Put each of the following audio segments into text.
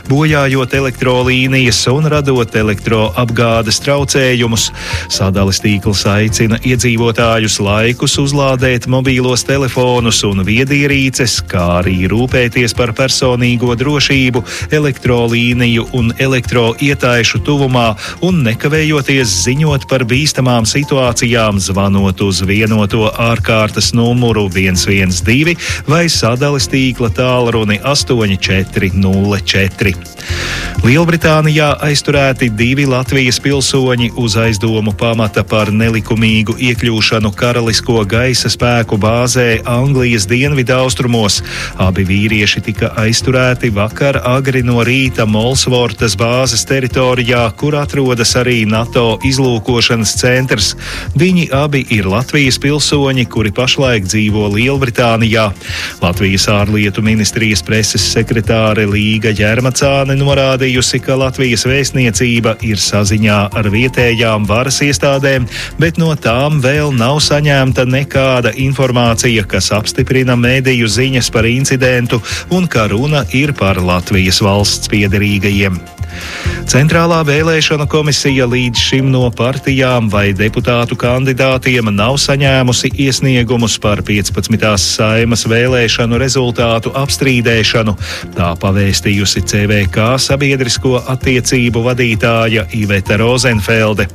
bojājot elektrolīnijas un radot elektroapgādes traucējumus. Sadales tīkls aicina iedzīvotājus laikus uzlādēt mobīlos telefonus un viedierīces, kā arī rūpēties par personīgo drošību elektrolīniju un elektroietaišu tuvumā un nekavējoties ziņot par bīstamām situācijām, zvanot uz vienoto ārkārtas numuru 112 vai sadales tīkla tālruni 8404. Lielbritānijā aizturēti 2 Latvijas pilsoņi uz aizdomu pamata par nelikumīgu iekļūšanu Karalisko gaisa spēku bāzē Anglijas dienvidaustrumos. Abi vīrieši tika aizturēti vakar agri no rīta Molsvortas bāzes teritorijā, kur atrodas arī NATO izlūkošanas centrs. Viņi abi ir Latvijas pilsoņi, kuri pašlaik dzīvo Lielbritānijā. Latvijas ārlietu ministrijas preses sekretāre Līga Ģermacāne norādījusi, ka Latvijas vēstniecība ir saziņā ar vietējām varas iestādēm, bet no tām vēl nav saņemta nekāda informācija, kas apstiprina mediju ziņas par incidentu un ka runa ir par Latvijas valsts piederīgajiem. Centrālā vēlēšana komisija līdz šim no partijām vai deputātu kandidātiem nav saņēmusi iesniegumus par 15. Saeimas vēlēšanu rezultātu apstrīdēšanu. Tā pavēstījusi CVK sabiedrisko attiecību vadītāja Iveta Rozenfelde.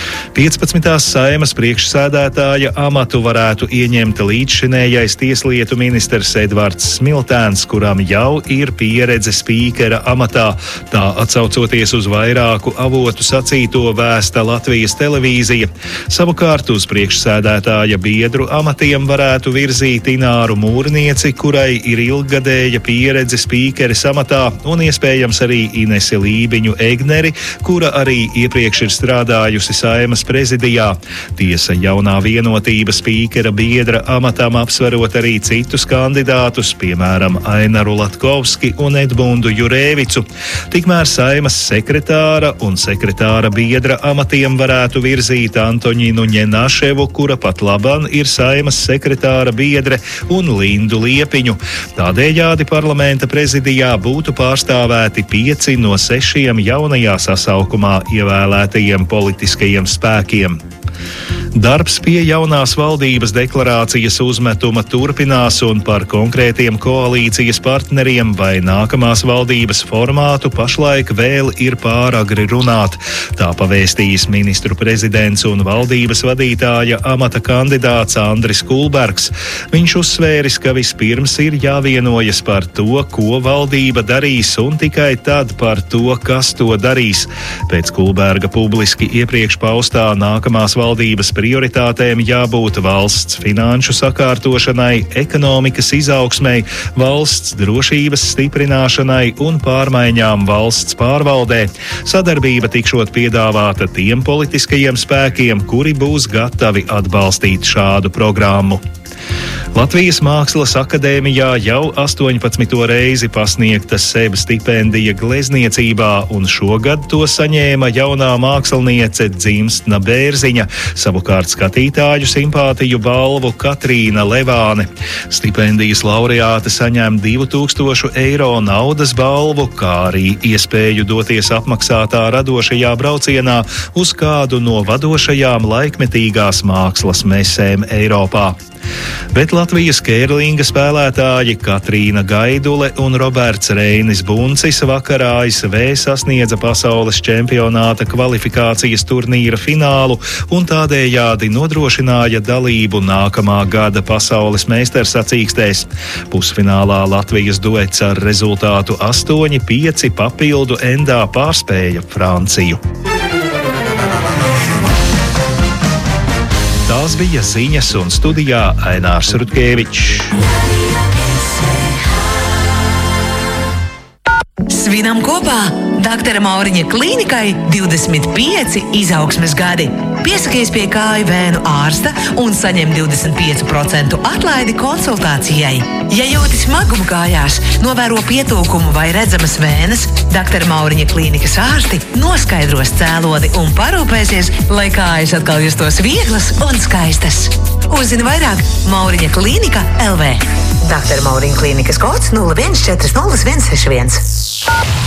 15. Saeimas priekšsēdētāja amatu varētu ieņemt līdzšinējais tieslietu ministrs Edvards Smiltēns, kuram jau ir pieredze spīkera amatā. Tā atsaucoties uz vairāku avotu sacīto vēsta Latvijas televīzija. Savukārt uz priekšsēdētāja biedru amatiem varētu virzīt Ināru Mūrnieci, kurai ir ilggadēja pieredze spīkeres amatā, un iespējams arī Inesi Lībiņu Egneri, kura arī iepriekš ir strādājusi Saeimas prezidijā. Tiesa, jaunā Vienotība spīkera biedra amatam apsverot arī citus kandidātus, piemēram, Ainaru Latkovski un Edmundu Jurēvicu. Tikmēr Saeimas sekretāra un sekretāra biedra amatiem varētu virzīt Antoņinu Ņenaševu, kura pat laban ir Saeimas sekretāra biedre, un Lindu Liepiņu. Tādējādi parlamenta prezidijā būtu pārstāvēti 5 no 6 jaunajā sasaukumā ievēlētajiem politiskajiem spēkiem. Darbs pie jaunās valdības deklarācijas uzmetuma turpinās, un par konkrētiem koalīcijas partneriem vai nākamās valdības formātu pašlaik vēl ir pāragri runāt. Tā pavēstījis ministru prezidents un valdības vadītāja amata kandidāts Andris Kulbergs. Viņš uzsvēris, ka vispirms ir jāvienojas par to, ko valdība darīs, un tikai tad par to, kas to darīs. Pēc Kulberga publiski iepriekš paustā nākamās valdības prioritātēm jābūt valsts finanšu sakārtošanai, ekonomikas izaugsmei, valsts drošības stiprināšanai un pārmaiņām valsts pārvaldē. Sadarbība tikšot piedāvāta tiem politiskajiem spēkiem, kuri būs gatavi atbalstīt šādu programmu. Latvijas Mākslas akadēmijā jau 18. reizi pasniegta SEB stipendija glezniecībā, un šogad to saņēma jaunā māksliniece Dzimstna Bērziņa, savukārt skatītāju simpātiju balvu Katrīna Levāne. Stipendijas laureāte saņem 2000 eiro naudas balvu, kā arī iespēju doties apmaksātā radošajā braucienā uz kādu no vadošajām laikmetīgās mākslas mesēm Eiropā. Bet Latvijas kērlinga spēlētāji Katrīna Gaidule un Roberts Reinis Buncis vakarā ASV sasniedza pasaules čempionāta kvalifikācijas turnīra finālu un tādējādi nodrošināja dalību nākamā gada pasaules meistarsacīkstēs. Pusfinālā Latvijas duets ar rezultātu 8-5 papildu endā pārspēja Franciju. Tās bija ziņas, un studijā Ainārs Rutkevičs. Svinam kopā! Dr. Mauriņa klīnikai 25 izaugsmes gadi. Piesakies pie kāju vēnu ārsta un saņem 25% atlaidi konsultācijai. Ja jūti smagumu kājās, novēro pietūkumu vai redzamas vēnes, Dr. Mauriņa klīnikas ārsti noskaidros cēloni un parūpēsies, lai kājas atkal justos vieglas un skaistas. Uzzini vairāk Mauriņa klīnika LV. Dr. Mauriņa klīnikas kods 0140 161.